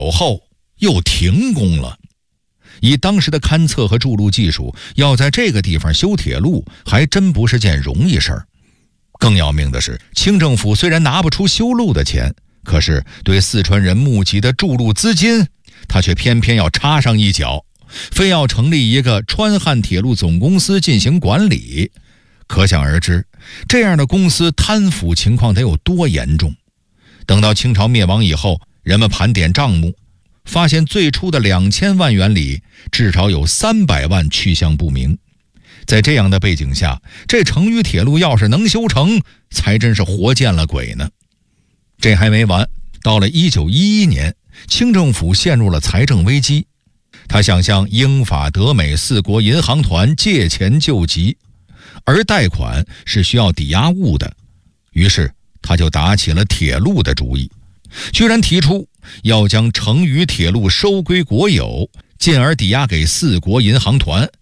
后又停工了。以当时的勘测和筑路技术，要在这个地方修铁路还真不是件容易事儿。更要命的是，清政府虽然拿不出修路的钱，可是对四川人募集的筑路资金，他却偏偏要插上一脚，非要成立一个川汉铁路总公司进行管理。可想而知，这样的公司贪腐情况得有多严重。等到清朝灭亡以后，人们盘点账目，发现最初的2000万元里，至少有300万去向不明。在这样的背景下，这成渝铁路要是能修成，才真是活见了鬼呢。这还没完，到了1911年，清政府陷入了财政危机，他想向英法德美4国银行团借钱救急，而贷款是需要抵押物的，于是他就打起了铁路的主意，居然提出要将成渝铁路收归国有，进而抵押给4国银行团，